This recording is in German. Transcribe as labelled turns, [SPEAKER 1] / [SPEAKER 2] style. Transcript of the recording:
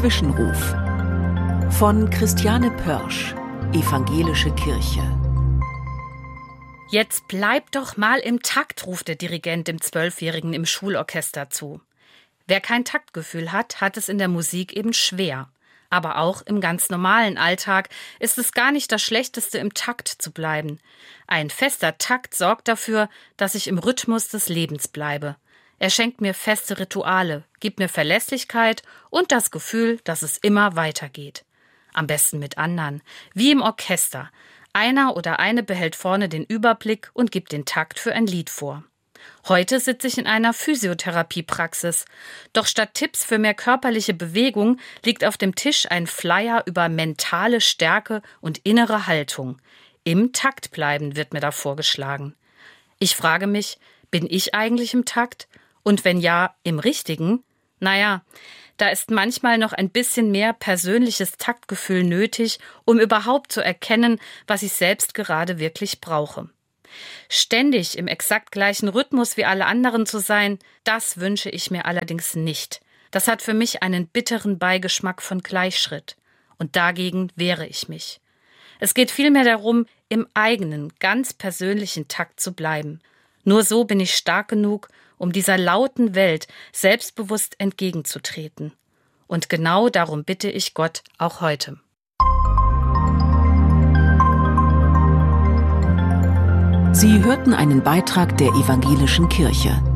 [SPEAKER 1] Zwischenruf von Christiane Pörsch, Evangelische Kirche.
[SPEAKER 2] Jetzt bleib doch mal im Takt, ruft der Dirigent dem 12-Jährigen im Schulorchester zu. Wer kein Taktgefühl hat, hat es in der Musik eben schwer. Aber auch im ganz normalen Alltag ist es gar nicht das Schlechteste, im Takt zu bleiben. Ein fester Takt sorgt dafür, dass ich im Rhythmus des Lebens bleibe. Er schenkt mir feste Rituale, gibt mir Verlässlichkeit und das Gefühl, dass es immer weitergeht. Am besten mit anderen, wie im Orchester. Einer oder eine behält vorne den Überblick und gibt den Takt für ein Lied vor. Heute sitze ich in einer Physiotherapiepraxis. Doch statt Tipps für mehr körperliche Bewegung liegt auf dem Tisch ein Flyer über mentale Stärke und innere Haltung. Im Takt bleiben wird mir da vorgeschlagen. Ich frage mich, bin ich eigentlich im Takt? Und wenn ja, im Richtigen? Naja, da ist manchmal noch ein bisschen mehr persönliches Taktgefühl nötig, um überhaupt zu erkennen, was ich selbst gerade wirklich brauche. Ständig im exakt gleichen Rhythmus wie alle anderen zu sein, das wünsche ich mir allerdings nicht. Das hat für mich einen bitteren Beigeschmack von Gleichschritt. Und dagegen wehre ich mich. Es geht vielmehr darum, im eigenen, ganz persönlichen Takt zu bleiben. Nur so bin ich stark genug, um dieser lauten Welt selbstbewusst entgegenzutreten. Und genau darum bitte ich Gott auch heute.
[SPEAKER 1] Sie hörten einen Beitrag der Evangelischen Kirche.